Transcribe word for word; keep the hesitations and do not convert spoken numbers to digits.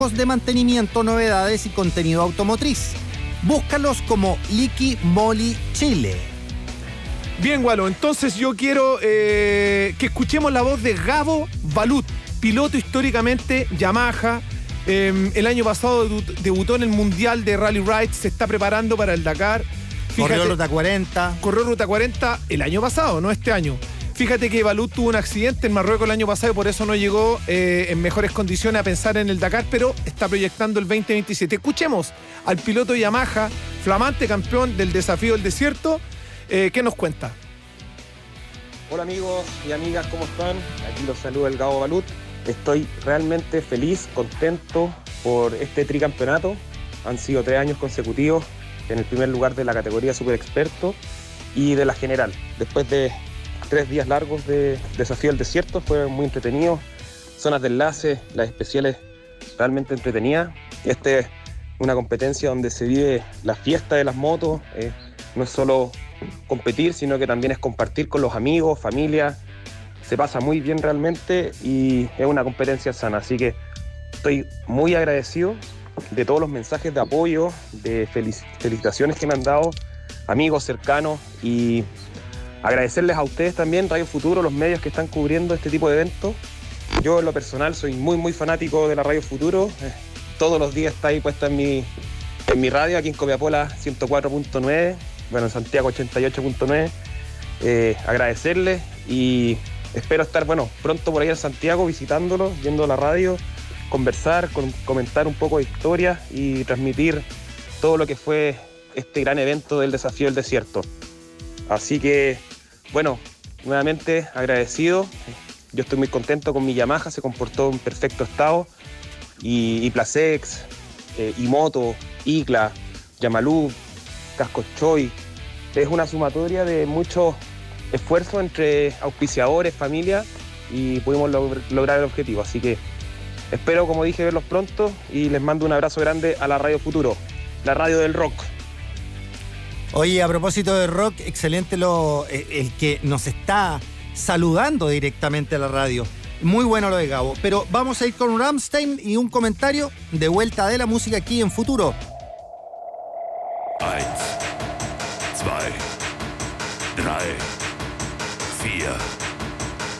de mantenimiento, novedades y contenido automotriz. Búscalos como Liqui Moly Chile. Bien, Gualo, entonces yo quiero eh, que escuchemos la voz de Gabo Balut, piloto históricamente Yamaha. Eh, el año pasado debutó en el Mundial de Rally Rides, se está preparando para el Dakar. Fíjate, corrió Ruta cuarenta. Corrió Ruta cuarenta el año pasado, no este año. Fíjate que Balut tuvo un accidente en Marruecos el año pasado y por eso no llegó eh, en mejores condiciones a pensar en el Dakar, pero está proyectando el veinte veintisiete. Escuchemos al piloto Yamaha, flamante campeón del Desafío del Desierto. Eh, ¿Qué nos cuenta? Hola amigos y amigas, ¿cómo están? Aquí los saluda el Gabo Balut. Estoy realmente feliz, contento por este tricampeonato. Han sido tres años consecutivos en el primer lugar de la categoría Super Experto y de la general. Después de tres días largos de Desafío del Desierto, fue muy entretenido. Zonas de enlace, las especiales realmente entretenidas. Esta es una competencia donde se vive la fiesta de las motos. Eh, no es solo competir, sino que también es compartir con los amigos, familia. Se pasa muy bien realmente y es una competencia sana. Así que estoy muy agradecido de todos los mensajes de apoyo, de felic- felicitaciones que me han dado amigos cercanos, y agradecerles a ustedes también, Radio Futuro, los medios que están cubriendo este tipo de eventos. Yo en lo personal soy muy muy fanático de la Radio Futuro. Eh, todos los días está ahí puesta en mi, en mi radio, aquí en Copiapó ciento cuatro punto nueve, bueno, en Santiago ochenta y ocho punto nueve. Eh, agradecerles y espero estar, bueno, pronto por ahí en Santiago visitándolos, viendo la radio, conversar, con, comentar un poco de historia y transmitir todo lo que fue este gran evento del Desafío del Desierto. Así que, bueno, nuevamente agradecido. Yo estoy muy contento con mi Yamaha, se comportó en perfecto estado. Y, y Placex, eh, Imoto, Icla, Yamalú, Casco Choi. Es una sumatoria de mucho esfuerzo entre auspiciadores, familia, y pudimos log- lograr el objetivo. Así que espero, como dije, verlos pronto y les mando un abrazo grande a la Radio Futuro, la radio del rock. Oye, a propósito de rock, excelente lo, el que nos está saludando directamente a la radio. Muy bueno lo de Gabo. Pero vamos a ir con Rammstein y un comentario de vuelta de la música aquí en Futuro. Eins, zwei, drei, vier.